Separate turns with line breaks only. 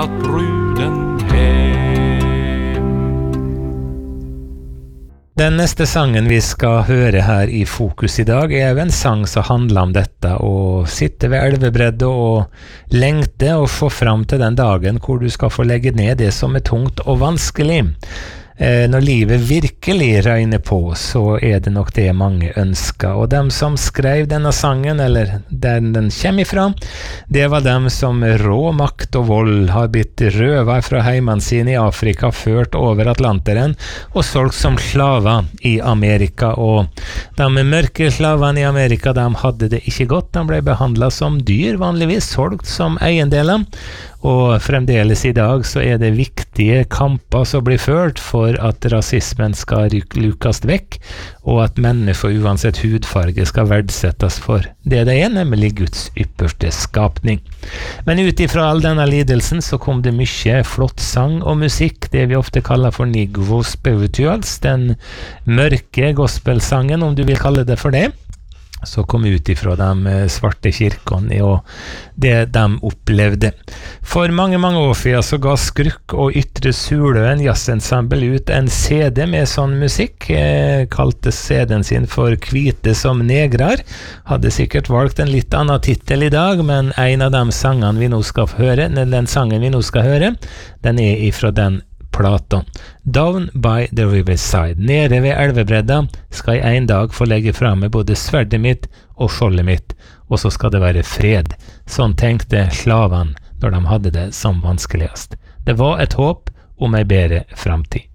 at bruden hem.
Den neste sangen vi skal høre her i Fokus i dag er en sang som handler om dette å sitte ved elvebreddet og lengte og få fram til den dagen hvor du skal få legge ned det som er tungt og vanskelig. Når livet virkelig regner på, så er det nok det mange ønsker. Og dem som skrev denne sangen, eller der den kommer ifra, det var dem som med rå makt og vold har blitt røvet fra heimene sine i Afrika, ført over Atlanteren og solgt som slaver i Amerika. Og de mørke slavene i Amerika, de hadde det ikke godt. De ble behandlet som dyr, vanligvis solgt som eiendeler. Og fremdeles i dag så er det viktige kamper som blir ført for at rasismen skal lukes vekk, og at mennesker uansett hudfarge skal verdsettes for det det er, nemlig Guds ypperste skapning. Men ut ifra all denne lidelsen så kom det mye flott sang og musikk, det vi ofte kaller for Negro Spirituals, den mørke gospelsangen, om du vil kalle det for det, så kom ut ifra de svarte kirkene og det de opplevde. For mange år siden så ga Skrukk og Ytre Suløen jazzensemble ut en CD med sånn musikk, kalte CD-en sin for Hvite som negrar. Hadde sikkert valgt en litt annen titel i dag, men en av de sangene vi nå skal høre, den sangen vi nå skal høre, den er ifra den Platon. Down by the riverside, nede ved elvebredda, skal jeg en dag få legge frem med både sverdet mitt og skjoldet mitt, og så skal det være fred. Sånn tenkte slavene når de hadde det som vanskeligst. Det var et håp om en bedre framtid.